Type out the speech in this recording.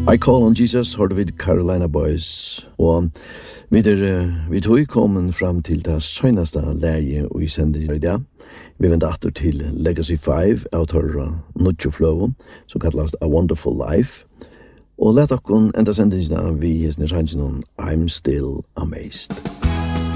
I Call on Jesus hørte vi Carolina Boys, og vi tog kommet frem til det søgneste leie og i sender i dag. Vi venter atter til Legacy 5 av tørre Nutjoflow, som kalles A Wonderful Life. Og let oss enda sendingene vi hesne sannsjonen I'm Still Amazed.